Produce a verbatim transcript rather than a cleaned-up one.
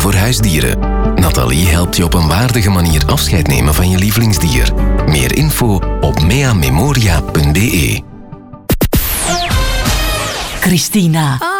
voor huisdieren. Nathalie helpt je op een waardige manier afscheid nemen van je lievelingsdier. Meer info op meamemoria punt be. Christina.